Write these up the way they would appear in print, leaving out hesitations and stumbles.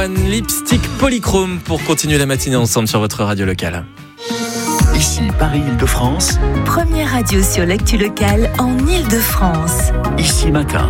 One, Lipstick Polychrome pour continuer la matinée ensemble sur votre radio locale. Ici Paris-Île-de-France. Première radio sur l'actu locale en Île-de-France. Ici Matin.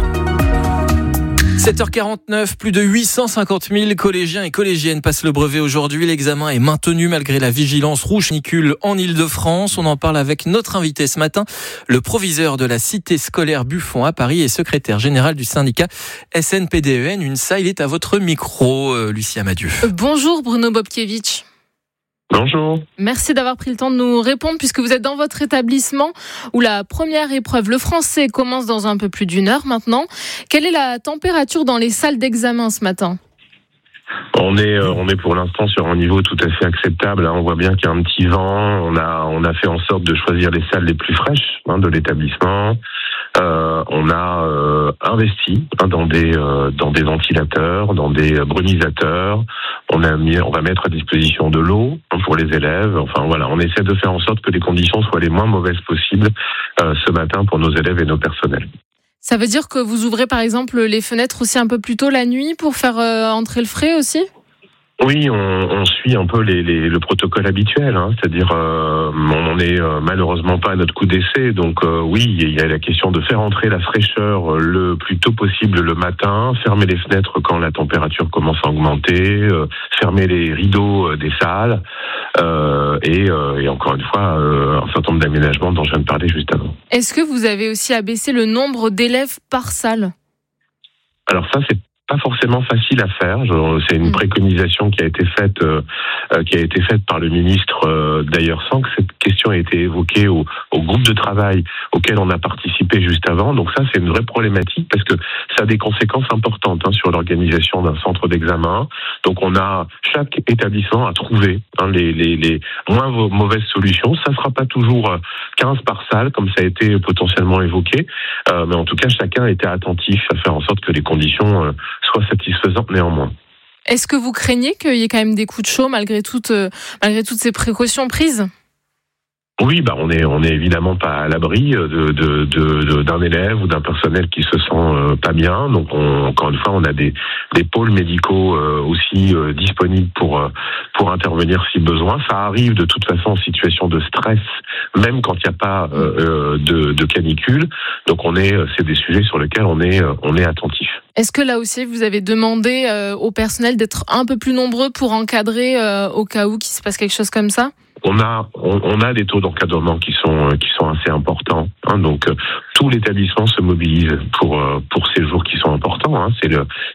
7h49, plus de 850 000 collégiens et collégiennes passent le brevet aujourd'hui. L'examen est maintenu malgré la vigilance rouge canicule en Île-de-France. On en parle avec notre invité ce matin, le proviseur de la cité scolaire Buffon à Paris et secrétaire général du syndicat SNPDEN. UNSA, il est à votre micro, Lucie Amadieu. Bonjour Bruno Bobkiewicz. Bonjour. Merci d'avoir pris le temps de nous répondre puisque vous êtes dans votre établissement où la première épreuve, le français, commence dans un peu plus d'une heure maintenant. Quelle est la température dans les salles d'examen ce matin ? On est pour l'instant sur un niveau tout à fait acceptable. On voit bien qu'il y a un petit vent. On a fait en sorte de choisir les salles les plus fraîches de l'établissement. On a investi dans des ventilateurs, dans des brumisateurs. On va mettre à disposition de l'eau pour les élèves. Enfin voilà, on essaie de faire en sorte que les conditions soient les moins mauvaises possibles ce matin pour nos élèves et nos personnels. Ça veut dire que vous ouvrez par exemple les fenêtres aussi un peu plus tôt la nuit pour faire entrer le frais aussi ? Oui, on suit un peu le protocole habituel, c'est-à-dire on n'est malheureusement pas à notre coup d'essai, donc oui, il y a la question de faire entrer la fraîcheur le plus tôt possible le matin, fermer les fenêtres quand la température commence à augmenter, fermer les rideaux des salles et encore une fois un certain nombre d'aménagements dont je viens de parler juste avant. Est-ce que vous avez aussi abaissé le nombre d'élèves par salle ? Alors ça, c'est pas forcément facile à faire. C'est une préconisation qui a été faite par le ministre, d'ailleurs sans que cette question ait été évoquée au groupe de travail auquel on a participé juste avant. Donc ça, c'est une vraie problématique parce que ça a des conséquences importantes sur l'organisation d'un centre d'examen. Donc chaque établissement a trouvé les moins mauvaises solutions. Ça sera pas toujours 15 par salle comme ça a été potentiellement évoqué, mais en tout cas, chacun était attentif à faire en sorte que les conditions soit satisfaisante néanmoins. Est-ce que vous craignez qu'il y ait quand même des coups de chaud malgré toutes ces précautions prises ? Oui, on est évidemment pas à l'abri d'un élève ou d'un personnel qui se sent pas bien. Donc encore une fois, on a des pôles médicaux aussi disponibles pour intervenir si besoin. Ça arrive de toute façon en situation de stress, même quand il n'y a pas de canicule. Donc c'est des sujets sur lesquels on est attentif. Est-ce que là aussi vous avez demandé au personnel d'être un peu plus nombreux pour encadrer au cas où qu'il se passe quelque chose comme ça ? On a des taux d'encadrement qui sont assez importants. Donc tout l'établissement se mobilise pour ces jours qui sont importants. C'est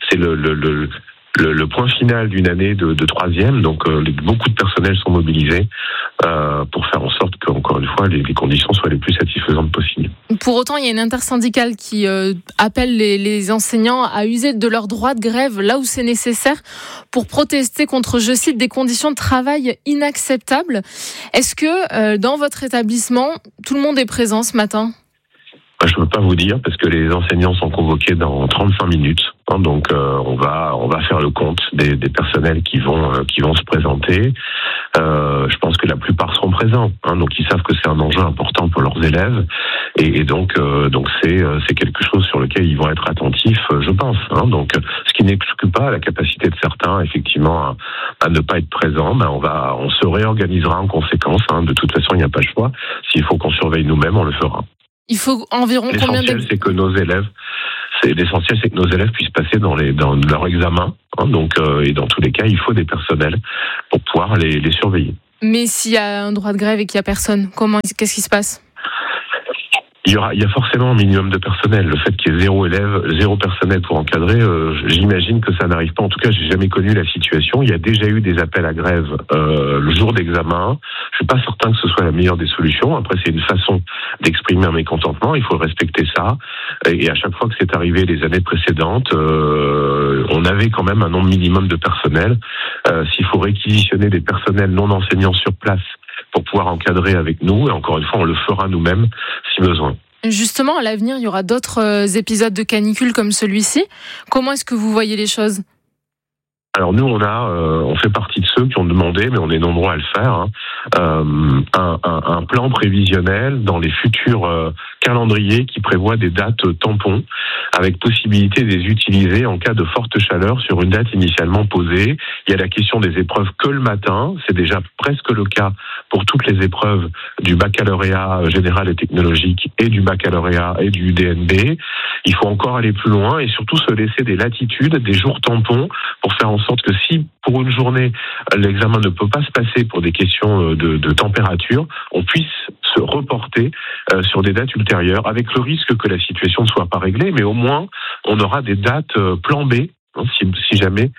le point final d'une année de troisième. Donc beaucoup de personnels sont mobilisés pour faire en sorte qu'encore une fois les conditions soient les plus satisfaisantes possibles. Pour autant, il y a une intersyndicale qui appelle les enseignants à user de leur droit de grève là où c'est nécessaire pour protester contre, je cite, des conditions de travail inacceptables. Est-ce que dans votre établissement, tout le monde est présent ce matin ? Je ne peux pas vous dire parce que les enseignants sont convoqués dans 35 minutes. Donc on va faire le compte des personnels qui vont se présenter. Je pense que la plupart seront présents. Donc ils savent que c'est un enjeu important pour leurs élèves et donc c'est quelque chose sur lequel ils vont être attentifs, je pense. Donc ce qui n'exclut pas la capacité de certains effectivement à ne pas être présents. On se réorganisera en conséquence. De toute façon, il n'y a pas le choix. S'il faut qu'on surveille nous-mêmes, on le fera. Il faut environ combien L'essentiel, c'est que nos élèves puissent passer dans leur examen. Et dans tous les cas, il faut des personnels pour pouvoir les surveiller. Mais s'il y a un droit de grève et qu'il n'y a personne, qu'est-ce qui se passe ? Il y a forcément un minimum de personnel. Le fait qu'il y ait zéro personnel pour encadrer, j'imagine que ça n'arrive pas. En tout cas, j'ai jamais connu la situation. Il y a déjà eu des appels à grève le jour d'examen. Je suis pas certain que ce soit la meilleure des solutions. Après, c'est une façon d'exprimer un mécontentement. Il faut respecter ça. Et à chaque fois que c'est arrivé les années précédentes, on avait quand même un nombre minimum de personnel. S'il faut réquisitionner des personnels non enseignants sur place pour pouvoir encadrer avec nous, et encore une fois, on le fera nous-mêmes si besoin. Justement, à l'avenir, il y aura d'autres épisodes de canicule comme celui-ci. Comment est-ce que vous voyez les choses ? Alors nous, on fait partie de ceux qui ont demandé, mais on est nombreux à le faire, un plan prévisionnel dans les futurs calendriers qui prévoit des dates tampons, avec possibilité de les utiliser en cas de forte chaleur sur une date initialement posée. Il y a la question des épreuves que le matin, c'est déjà presque le cas pour toutes les épreuves du baccalauréat général et technologique et du baccalauréat et du DNB. Il faut encore aller plus loin et surtout se laisser des latitudes, des jours tampons, pour faire en sorte que si pour une journée l'examen ne peut pas se passer pour des questions de température, on puisse se reporter sur des dates ultérieures, avec le risque que la situation ne soit pas réglée, mais au moins on aura des dates plan B si jamais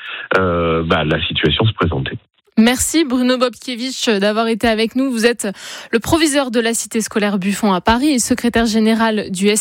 la situation se présentait. Merci Bruno Bobkiewicz d'avoir été avec nous. Vous êtes le proviseur de la cité scolaire Buffon à Paris et secrétaire général du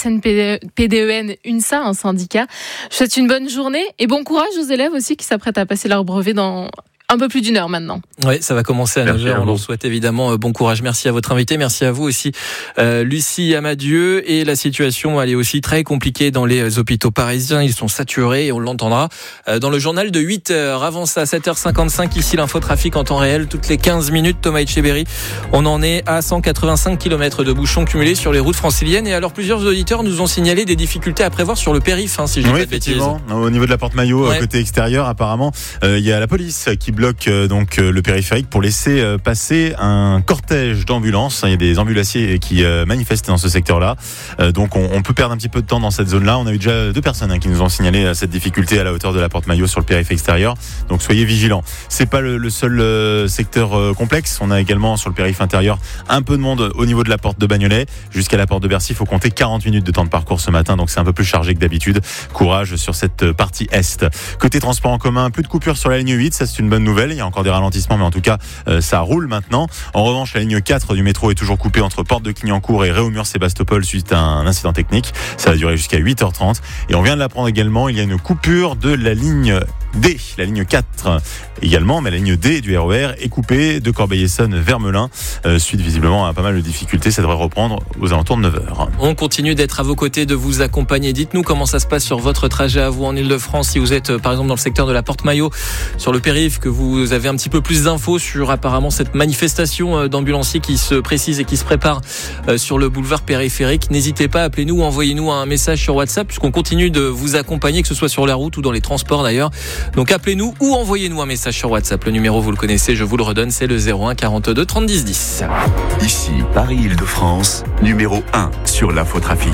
SNPDEN UNSA, un syndicat. Je vous souhaite une bonne journée et bon courage aux élèves aussi qui s'apprêtent à passer leur brevet dans un peu plus d'une heure maintenant. Oui, ça va commencer à 9h. On leur souhaite évidemment bon courage. Merci à votre invité. Merci à vous aussi, Lucie Amadieu. Et la situation, elle est aussi très compliquée dans les hôpitaux parisiens. Ils sont saturés et on l'entendra dans le journal de 8h. Avant ça, 7h55, ici l'infotrafic en temps réel. Toutes les 15 minutes, Thomas Etcheberry. On en est à 185 km de bouchons cumulés sur les routes franciliennes. Et alors, plusieurs auditeurs nous ont signalé des difficultés à prévoir sur le périph', si je dis pas de bêtises. Au niveau de la porte Maillot, côté extérieur, apparemment, il y a la police qui bloque le périphérique pour laisser passer un cortège d'ambulances. Il y a des ambulanciers qui manifestent dans ce secteur-là. Donc on peut perdre un petit peu de temps dans cette zone-là. On a eu déjà 2 personnes qui nous ont signalé cette difficulté à la hauteur de la porte Maillot sur le périph' extérieur. Donc soyez vigilants. C'est pas le seul secteur complexe. On a également sur le périph' intérieur un peu de monde au niveau de la porte de Bagnolet. Jusqu'à la porte de Bercy, il faut compter 40 minutes de temps de parcours ce matin. Donc c'est un peu plus chargé que d'habitude. Courage sur cette partie est. Côté transport en commun, plus de coupures sur la ligne 8. Ça, c'est une bonne nouvelle. Il y a encore des ralentissements, mais en tout cas, ça roule maintenant. En revanche, la ligne 4 du métro est toujours coupée entre Porte de Clignancourt et Réaumur-Sébastopol suite à un incident technique. Ça va durer jusqu'à 8h30. Et on vient de l'apprendre également, il y a une coupure de la ligne D, la ligne 4 également, mais la ligne D du RER est coupée de Corbeil-Essonnes vers Melun, suite visiblement à pas mal de difficultés. Ça devrait reprendre aux alentours de 9h. On continue d'être à vos côtés, de vous accompagner. Dites-nous comment ça se passe sur votre trajet à vous en Ile-de-France. Si vous êtes par exemple dans le secteur de la porte Maillot, sur le périph', que vous avez un petit peu plus d'infos sur apparemment cette manifestation d'ambulanciers qui se précise et qui se prépare sur le boulevard périphérique, n'hésitez pas, appelez-nous ou envoyez-nous un message sur WhatsApp puisqu'on continue de vous accompagner, que ce soit sur la route ou dans les transports d'ailleurs. Donc appelez-nous ou envoyez-nous un message sur WhatsApp. Le numéro, vous le connaissez, je vous le redonne, c'est le 01 42 30 10 10. Ici, Paris-Île-de-France, numéro 1 sur l'infotrafic.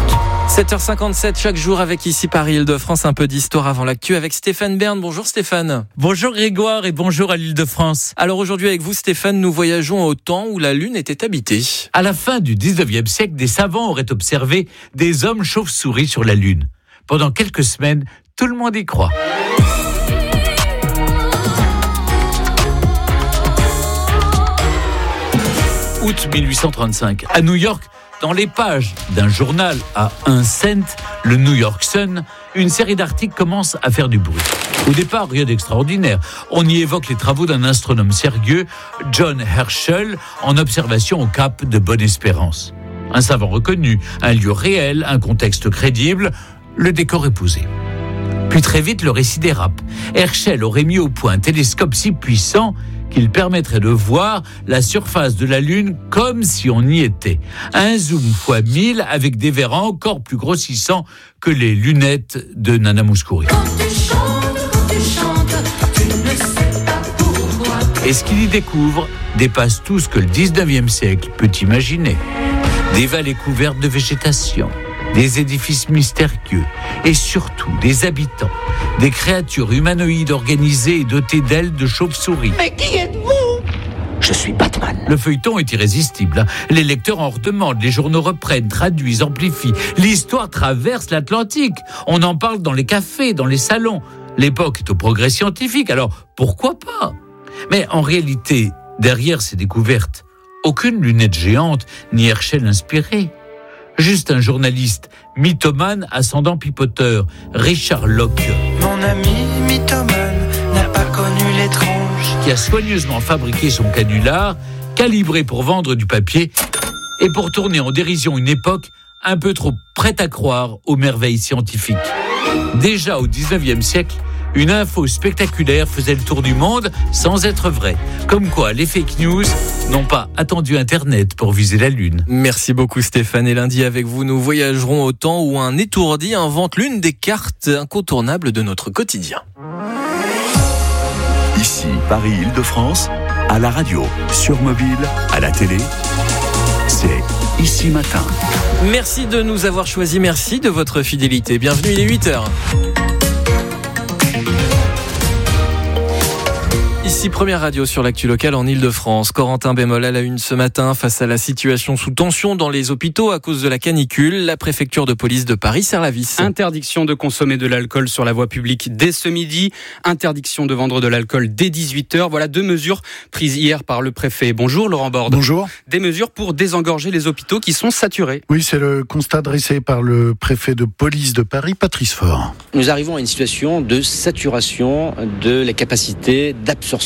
7h57 chaque jour avec ici Paris-Île-de-France, un peu d'histoire avant l'actu avec Stéphane Bern. Bonjour Stéphane. Bonjour Grégoire et bonjour à l'Île-de-France. Alors aujourd'hui avec vous Stéphane, nous voyageons au temps où la Lune était habitée. À la fin du 19e siècle, des savants auraient observé des hommes chauves-souris sur la Lune. Pendant quelques semaines, tout le monde y croit. Août 1835, à New York, dans les pages d'un journal à 1 cent, le New York Sun, une série d'articles commence à faire du bruit. Au départ, rien d'extraordinaire. On y évoque les travaux d'un astronome sérieux, John Herschel, en observation au cap de Bonne-Espérance. Un savant reconnu, un lieu réel, un contexte crédible, le décor est posé. Puis très vite, le récit dérape. Herschel aurait mis au point un télescope si puissant qu'il permettrait de voir la surface de la Lune comme si on y était. Un zoom x 1000 avec des verres encore plus grossissants que les lunettes de Nana Mouskouri. Et ce qu'il y découvre dépasse tout ce que le 19e siècle peut imaginer. Des vallées couvertes de végétation, des édifices mystérieux et surtout des habitants, des créatures humanoïdes organisées et dotées d'ailes de chauve-souris. Mais qui êtes-vous ? Je suis Batman. Le feuilleton est irrésistible. Les lecteurs en redemandent, les journaux reprennent, traduisent, amplifient. L'histoire traverse l'Atlantique. On en parle dans les cafés, dans les salons. L'époque est au progrès scientifique, alors pourquoi pas ? Mais en réalité, derrière ces découvertes, aucune lunette géante ni Herschel inspiré. Juste un journaliste mythomane ascendant pipoteur, Richard Locke. Mon ami mythomane n'a pas connu l'étrange. Qui a soigneusement fabriqué son canular, calibré pour vendre du papier et pour tourner en dérision une époque un peu trop prête à croire aux merveilles scientifiques. Déjà au 19e siècle, Une info spectaculaire faisait le tour du monde sans être vraie. Comme quoi, les fake news n'ont pas attendu Internet pour viser la Lune. Merci beaucoup Stéphane. Et lundi avec vous, nous voyagerons au temps où un étourdi invente l'une des cartes incontournables de notre quotidien. Ici, Paris-Île-de-France, à la radio, sur mobile, à la télé, c'est Ici Matin. Merci de nous avoir choisis, merci de votre fidélité. Bienvenue, il est 8h. Ici, première radio sur l'actu locale en Ile-de-France. Corentin Bémol à la une ce matin face à la situation sous tension dans les hôpitaux à cause de la canicule. La préfecture de police de Paris serre la vis. Interdiction de consommer de l'alcool sur la voie publique dès ce midi. Interdiction de vendre de l'alcool dès 18h. Voilà 2 mesures prises hier par le préfet. Bonjour Laurent Borde. Bonjour. Des mesures pour désengorger les hôpitaux qui sont saturés. Oui, c'est le constat dressé par le préfet de police de Paris, Patrice Faure. Nous arrivons à une situation de saturation de la capacité d'absorption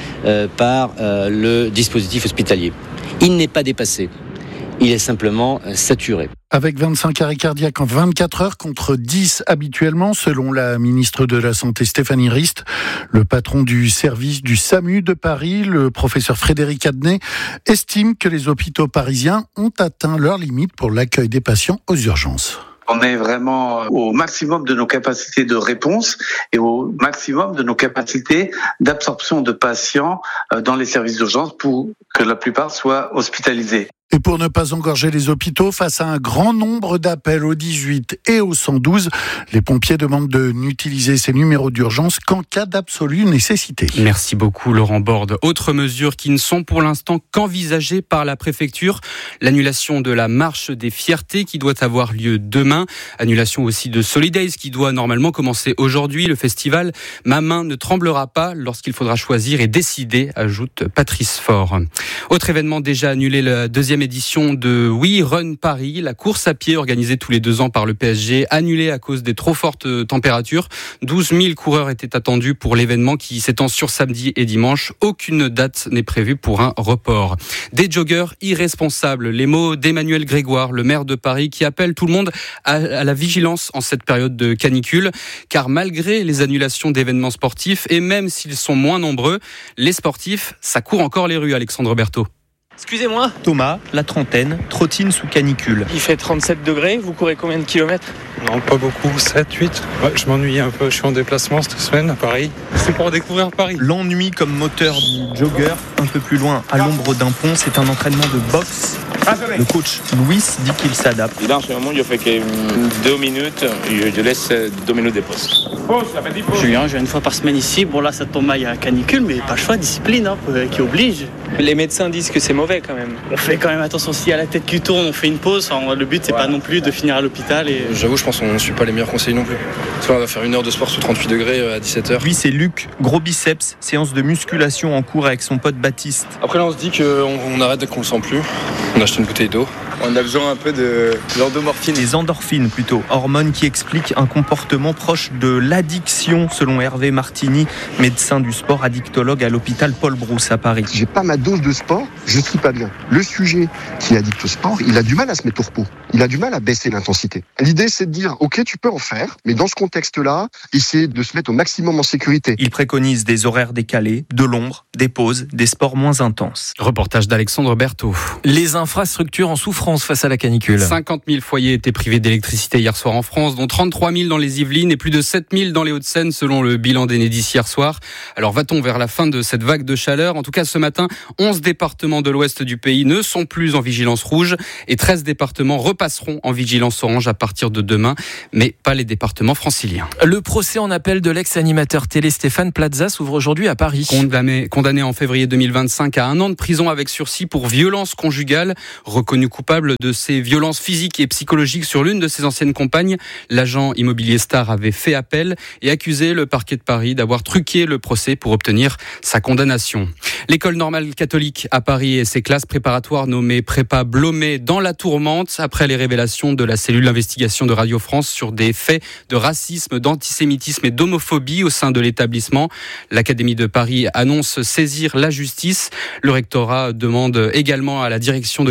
par le dispositif hospitalier. Il n'est pas dépassé, il est simplement saturé. Avec 25 arrêts cardiaques en 24 heures contre 10 habituellement, selon la ministre de la Santé Stéphanie Rist. Le patron du service du SAMU de Paris, le professeur Frédéric Adnet, estime que les hôpitaux parisiens ont atteint leurs limites pour l'accueil des patients aux urgences. On est vraiment au maximum de nos capacités de réponse et au maximum de nos capacités d'absorption de patients dans les services d'urgence pour que la plupart soient hospitalisés. Et pour ne pas engorger les hôpitaux face à un grand nombre d'appels au 18 et au 112, les pompiers demandent de n'utiliser ces numéros d'urgence qu'en cas d'absolue nécessité. Merci beaucoup Laurent Borde. Autres mesures qui ne sont pour l'instant qu'envisagées par la préfecture. L'annulation de la marche des fiertés qui doit avoir lieu demain. Annulation aussi de Solidays qui doit normalement commencer aujourd'hui. Le festival Ma main ne tremblera pas lorsqu'il faudra choisir et décider, ajoute Patrice Faure. Autre événement déjà annulé, la deuxième édition de We Run Paris, la course à pied organisée tous les 2 ans par le PSG, annulée à cause des trop fortes températures. 12 000 coureurs étaient attendus pour l'événement qui s'étend sur samedi et dimanche. Aucune date n'est prévue pour un report. Des joggeurs irresponsables, les mots d'Emmanuel Grégoire, le maire de Paris, qui appelle tout le monde à la vigilance en cette période de canicule, car malgré les annulations d'événements sportifs, et même s'ils sont moins nombreux, les sportifs, ça court encore les rues, Alexandre Berthaud. Excusez-moi. Thomas, la trentaine, trottine sous canicule. Il fait 37 degrés, vous courez combien de kilomètres? Non, pas beaucoup, 7, 8. Ouais, je m'ennuie un peu, je suis en déplacement cette semaine à Paris. C'est pour découvrir Paris. L'ennui comme moteur du jogger, un peu plus loin, à l'ombre d'un pont, c'est un entraînement de boxe. Le coach Louis dit qu'il s'adapte. Là, en ce moment, je fais que 2 minutes, je laisse 2 minutes de pause. Je viens une fois par semaine ici. Bon, là, ça tombe, il y a canicule, mais pas le choix, discipline qui oblige. Les médecins disent que c'est mauvais quand même. On fait quand même attention, si à la tête qui tourne, on fait une pause. Enfin, le but, c'est pas non plus de finir à l'hôpital. J'avoue, je pense qu'on ne suit pas les meilleurs conseils non plus. Parce qu'on va faire 1 heure de sport sous 38 degrés à 17h. Lui, c'est Luc, gros biceps, séance de musculation en cours avec son pote Baptiste. Après là, on se dit qu'on arrête dès qu'on le sent plus. On achète une bouteille d'eau. On a besoin un peu d'endomorphine. Les endorphines plutôt, hormones qui expliquent un comportement proche de l'addiction selon Hervé Martini, médecin du sport addictologue à l'hôpital Paul Brousse à Paris. J'ai pas ma dose de sport, je suis pas bien. Le sujet qui est addict au sport, il a du mal à se mettre au repos. Il a du mal à baisser l'intensité. L'idée, c'est de dire, ok, tu peux en faire, mais dans ce contexte-là, essayer de se mettre au maximum en sécurité. Il préconise des horaires décalés, de l'ombre, des pauses, des sports moins intenses. Reportage d'Alexandre Berthaud. Les infrastructures en souffrance face à la canicule. 50 000 foyers étaient privés d'électricité hier soir en France, dont 33 000 dans les Yvelines et plus de 7 000 dans les Hauts-de-Seine, selon le bilan d'Enedis hier soir. Alors va-t-on vers la fin de cette vague de chaleur? En tout cas, ce matin, 11 départements de l'ouest du pays ne sont plus en vigilance rouge et 13 départements repasseront en vigilance orange à partir de demain, mais pas les départements franciliens. Le procès en appel de l'ex-animateur télé Stéphane Plaza s'ouvre aujourd'hui à Paris. Condamné en février 2025 à 1 an de prison avec sursis pour violence conjugale, reconnu coupable de ces violences physiques et psychologiques sur l'une de ses anciennes compagnes, l'agent immobilier Star avait fait appel et accusé le parquet de Paris d'avoir truqué le procès pour obtenir sa condamnation. L'école normale catholique à Paris et ses classes préparatoires nommées Prépa Blomet dans la tourmente après les révélations de la cellule d'investigation de Radio France sur des faits de racisme, d'antisémitisme et d'homophobie au sein de l'établissement. L'Académie de Paris annonce saisir la justice. Le rectorat demande également à la direction de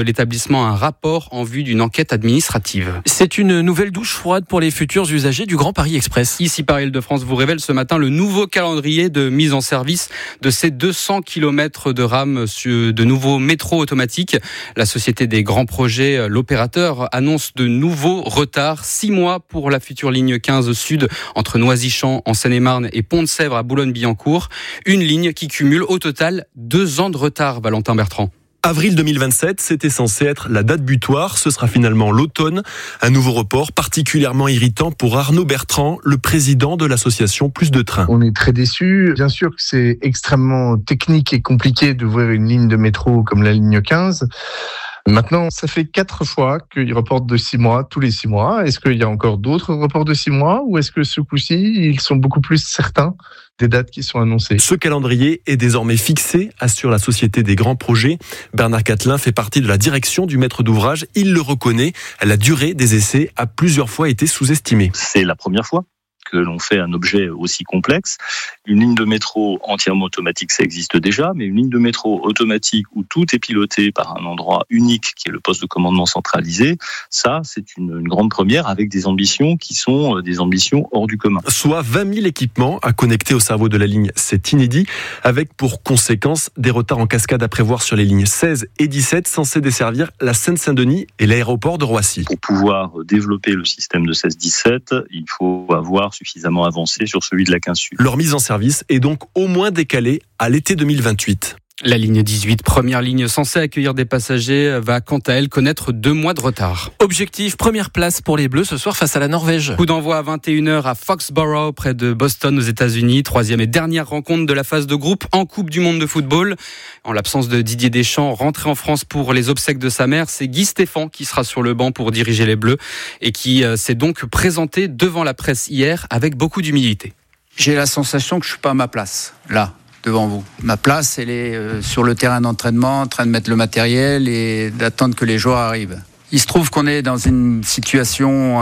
l'établissement un rapport en vue d'une enquête administrative. C'est une nouvelle douche froide pour les futurs usagers du Grand Paris Express. Ici, Paris Île-de-France vous révèle ce matin le nouveau calendrier de mise en service de ces 200 km de rames de nouveaux métros automatiques. La société des grands projets, l'opérateur, annonce de nouveaux retards. 6 mois pour la future ligne 15 Sud entre Noisy-Champs en Seine-et-Marne et Pont-de-Sèvres à Boulogne-Billancourt. Une ligne qui cumule au total 2 ans de retard, Valentin Bertrand. Avril 2027, c'était censé être la date butoir. Ce sera finalement l'automne. Un nouveau report particulièrement irritant pour Arnaud Bertrand, le président de l'association Plus de Trains. On est très déçus. Bien sûr que c'est extrêmement technique et compliqué d'ouvrir une ligne de métro comme la ligne 15. Maintenant, ça fait 4 fois qu'ils reportent de 6 mois, tous les 6 mois. Est-ce qu'il y a encore d'autres reports de 6 mois ou est-ce que ce coup-ci, ils sont beaucoup plus certains des dates qui sont annoncées? Ce calendrier est désormais fixé, assure la société des grands projets. Bernard Catelin fait partie de la direction du maître d'ouvrage. Il le reconnaît, la durée des essais a plusieurs fois été sous-estimée. C'est la première fois que l'on fait un objet aussi complexe. Une ligne de métro entièrement automatique, ça existe déjà, mais une ligne de métro automatique où tout est piloté par un endroit unique qui est le poste de commandement centralisé, ça, c'est une grande première avec des ambitions qui sont des ambitions hors du commun. Soit 20 000 équipements à connecter au cerveau de la ligne, c'est inédit, avec pour conséquence des retards en cascade à prévoir sur les lignes 16 et 17 censées desservir la Seine-Saint-Denis et l'aéroport de Roissy. Pour pouvoir développer le système de 16-17, il faut avoir suffisamment avancé sur celui de la 15 Sud. Leur mise en service est donc au moins décalée à l'été 2028. La ligne 18, première ligne censée accueillir des passagers, va quant à elle connaître 2 mois de retard. Objectif, première place pour les Bleus ce soir face à la Norvège. Coup d'envoi à 21h à Foxborough, près de Boston aux États-Unis. 3e et dernière rencontre de la phase de groupe en Coupe du Monde de football. En l'absence de Didier Deschamps, rentré en France pour les obsèques de sa mère, c'est Guy Stéphane qui sera sur le banc pour diriger les Bleus et qui s'est donc présenté devant la presse hier avec beaucoup d'humilité. J'ai la sensation que je suis pas à ma place, là. Devant vous. Ma place, elle est sur le terrain d'entraînement, en train de mettre le matériel et d'attendre que les joueurs arrivent. Il se trouve qu'on est dans une situation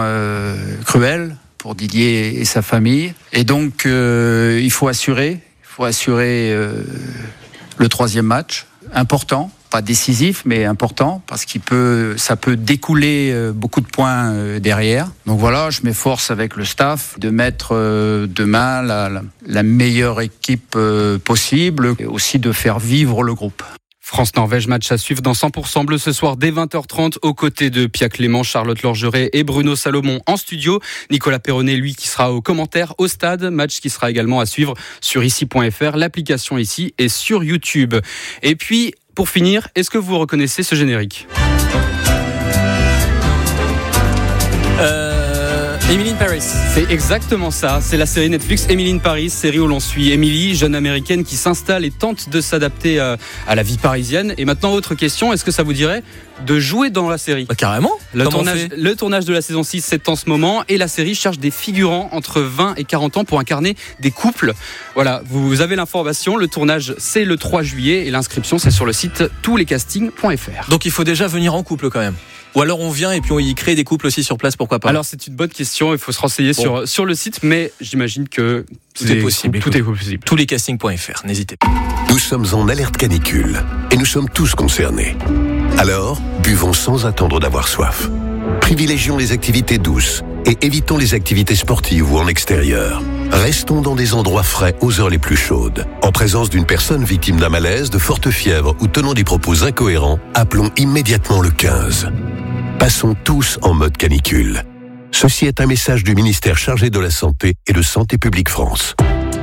cruelle pour Didier et sa famille. Et donc, il faut assurer le 3e match. Important, pas décisif, mais important, parce ça peut découler beaucoup de points derrière. Donc voilà, je m'efforce avec le staff de mettre demain la meilleure équipe possible et aussi de faire vivre le groupe. France-Norvège, match à suivre dans 100% bleu ce soir dès 20h30 aux côtés de Pia Clément, Charlotte Lorgeret et Bruno Salomon en studio. Nicolas Perronnet, lui, qui sera aux commentaires au stade. Match qui sera également à suivre sur ici.fr, l'application ici et sur YouTube. Et puis, pour finir, est-ce que vous reconnaissez ce générique ? Emily in Paris. C'est exactement ça. C'est la série Netflix Emily in Paris, série où l'on suit Emily, jeune américaine qui s'installe et tente de s'adapter à la vie parisienne. Et maintenant, autre question, est-ce que ça vous dirait de jouer dans la série ? Carrément. Le tournage de la saison 6, c'est en ce moment. Et la série cherche des figurants entre 20 et 40 ans pour incarner des couples. Voilà, vous avez l'information. Le tournage, c'est le 3 juillet. Et l'inscription, c'est sur le site touslescastings.fr. Donc il faut déjà venir en couple quand même. Ou alors on vient et puis on y crée des couples aussi sur place, pourquoi pas ? Alors c'est une bonne question, il faut se renseigner sur le site, mais j'imagine que tout est possible. Tout est possible. Touslescastings.fr, n'hésitez pas. Nous sommes en alerte canicule et nous sommes tous concernés. Alors, buvons sans attendre d'avoir soif. Privilégions les activités douces et évitons les activités sportives ou en extérieur. Restons dans des endroits frais aux heures les plus chaudes. En présence d'une personne victime d'un malaise, de forte fièvre ou tenant des propos incohérents, appelons immédiatement le 15. Passons tous en mode canicule. Ceci est un message du ministère chargé de la Santé et de Santé publique France.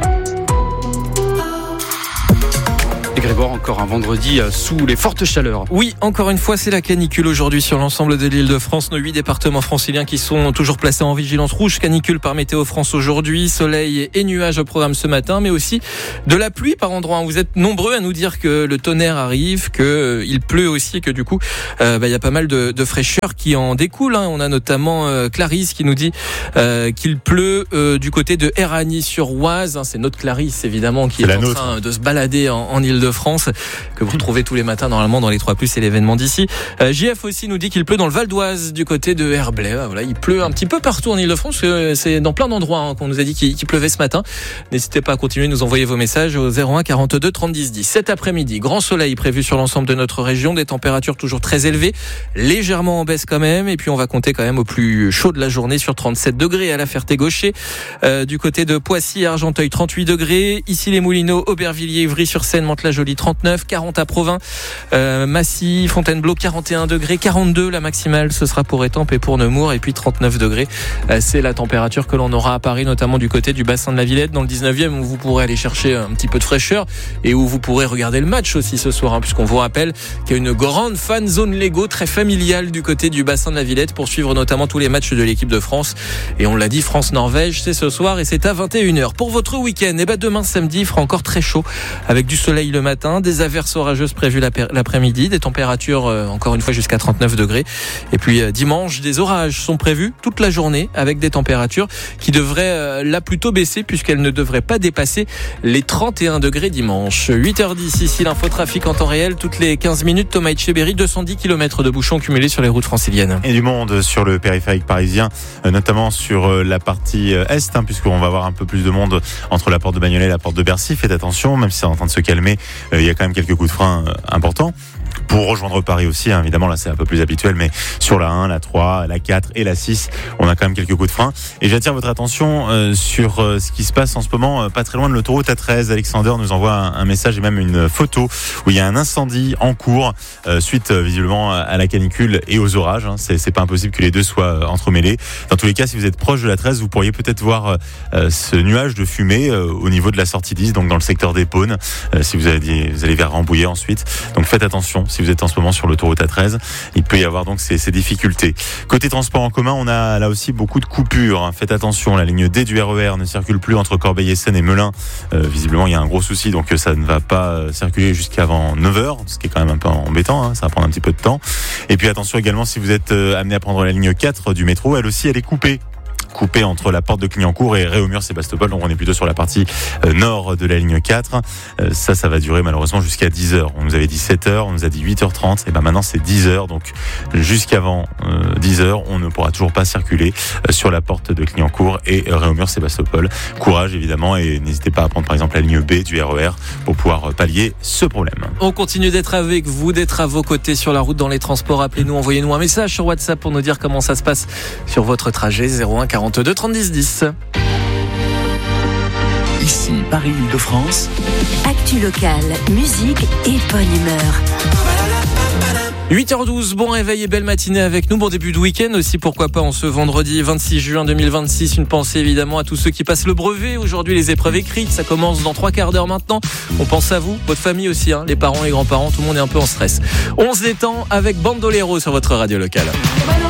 Et Grégoire, encore un vendredi sous les fortes chaleurs. Oui, encore une fois, c'est la canicule aujourd'hui sur l'ensemble de l'Île-de-France. Nos 8 départements franciliens qui sont toujours placés en vigilance rouge. Canicule par Météo France aujourd'hui. Soleil et nuages au programme ce matin, mais aussi de la pluie par endroits. Vous êtes nombreux à nous dire que le tonnerre arrive, qu'il pleut aussi et que du coup, y a pas mal de fraîcheur qui en découle. On a notamment Clarisse qui nous dit qu'il pleut du côté de Eragny-sur-Oise. C'est notre Clarisse, évidemment, qui est en train de se balader en Île-de-France. Île-de-France, que vous retrouvez tous les matins normalement dans les 3+, et l'événement d'ici. JF aussi nous dit qu'il pleut dans le Val d'Oise, du côté de Herblay. Voilà, il pleut un petit peu partout en Île-de-France, c'est dans plein d'endroits qu'on nous a dit qu'il pleuvait ce matin. N'hésitez pas à continuer de nous envoyer vos messages au 01 42 30 10 10. Cet après-midi, grand soleil prévu sur l'ensemble de notre région, des températures toujours très élevées, légèrement en baisse quand même, et puis on va compter quand même au plus chaud de la journée sur 37 degrés à la Ferté-Gaucher. Du côté de Poissy, Argenteuil, 38 degrés. Ici les Moulineaux, Aubervilliers, Ivry-sur-Seine, Mantes-la-Jolie, 39, 40 à Provins, Massy, Fontainebleau, 41 degrés, 42 la maximale, ce sera pour Étampes et pour Nemours, et puis 39 degrés. C'est la température que l'on aura à Paris, notamment du côté du bassin de la Villette, dans le 19e, où vous pourrez aller chercher un petit peu de fraîcheur et où vous pourrez regarder le match aussi ce soir, puisqu'on vous rappelle qu'il y a une grande fan zone Lego très familiale du côté du bassin de la Villette pour suivre notamment tous les matchs de l'équipe de France. Et on l'a dit, France-Norvège, c'est ce soir et c'est à 21h. Pour votre week-end, demain samedi, il fera encore très chaud avec du soleil le matin, des averses orageuses prévues l'après-midi, des températures encore une fois jusqu'à 39 degrés. Et puis dimanche, des orages sont prévus toute la journée avec des températures qui devraient là plutôt baisser puisqu'elles ne devraient pas dépasser les 31 degrés dimanche. 8h10 ici, l'infotrafic en temps réel, toutes les 15 minutes. Thomas Etcheberry, 210 km de bouchons cumulés sur les routes franciliennes. Et du monde sur le périphérique parisien, notamment sur la partie est, puisqu'on va avoir un peu plus de monde entre la porte de Bagnolet et la porte de Bercy. Faites attention, même si c'est en train de se calmer, il y a quand même quelques coups de frein importants. Pour rejoindre Paris aussi, évidemment, là c'est un peu plus habituel, mais sur la 1, la 3, la 4 et la 6, on a quand même quelques coups de frein. Et j'attire votre attention sur ce qui se passe en ce moment, pas très loin de l'autoroute A13. Alexander nous envoie un message et même une photo où il y a un incendie en cours, suite visiblement à la canicule et aux orages. C'est pas impossible que les deux soient entremêlés. Dans tous les cas, si vous êtes proche de l'A13, vous pourriez peut-être voir ce nuage de fumée au niveau de la sortie 10, donc dans le secteur des Pônes, si vous allez vers Rambouillet ensuite. Donc faites attention. Si vous êtes en ce moment sur l'autoroute A13, il peut y avoir donc ces difficultés. Côté transport en commun, on a là aussi beaucoup de coupures. Faites attention, la ligne D du RER ne circule plus entre Corbeil-Essonnes et Melun. Visiblement, il y a un gros souci, donc ça ne va pas circuler jusqu'avant 9h, ce qui est quand même un peu embêtant, ça va prendre un petit peu de temps. Et puis attention également, si vous êtes amené à prendre la ligne 4 du métro, elle aussi, elle est coupée entre la porte de Clignancourt et Réaumur-Sébastopol. Donc on est plutôt sur la partie nord de la ligne 4. Ça va durer malheureusement jusqu'à 10h. On nous avait dit 7h, on nous a dit 8h30. Et maintenant c'est 10h. Donc jusqu'avant 10h, on ne pourra toujours pas circuler sur la porte de Clignancourt et Réaumur-Sébastopol. Courage évidemment et n'hésitez pas à prendre par exemple la ligne B du RER pour pouvoir pallier ce problème. On continue d'être avec vous, d'être à vos côtés sur la route, dans les transports. Appelez-nous, envoyez-nous un message sur WhatsApp pour nous dire comment ça se passe sur votre trajet. 01 42 30 10 10. Ici, Paris-Île-de-France. Actu locale, musique et bonne humeur. 8h12, bon réveil et belle matinée avec nous. Bon début de week-end aussi, pourquoi pas, en ce vendredi 26 juin 2026. Une pensée évidemment à tous ceux qui passent le brevet. Aujourd'hui, les épreuves écrites, ça commence dans 3 quarts d'heure maintenant. On pense à vous, votre famille aussi, les parents, les grands-parents, tout le monde est un peu en stress. On se détend avec Bandolero sur votre radio locale.